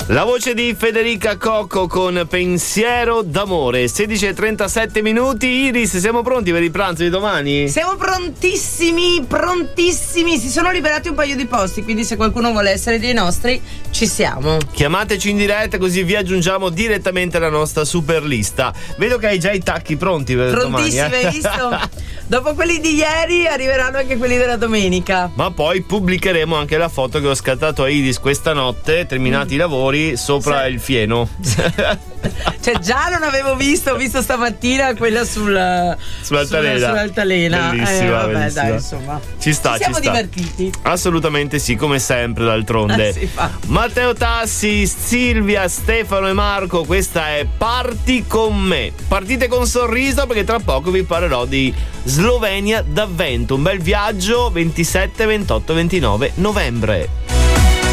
La voce di Federica Cocco con Pensiero d'amore. 16:37 minuti. Iris, siamo pronti per il pranzo di domani? Siamo prontissimi. Si sono liberati un paio di posti, quindi se qualcuno vuole essere dei nostri, ci siamo. Chiamateci in diretta così vi aggiungiamo direttamente alla nostra super lista. Vedo che hai già i tacchi pronti per domani. Prontissimi, hai visto? Dopo quelli di ieri arriveranno anche quelli della domenica. Ma poi pubblicheremo anche la foto che ho scattato a Iris questa notte, terminati i lavori, sopra il fieno. Cioè già non avevo visto, ho visto stamattina quella sull'altalena. Bellissima, vabbè, bellissima. dai, insomma. Ci siamo divertiti. Assolutamente sì, come sempre d'altronde. Si fa. Matteo Tassi, Silvia, Stefano e Marco, questa è Parti con me. Partite con sorriso perché tra poco vi parlerò di Slovenia d'avvento, un bel viaggio 27, 28, 29 novembre.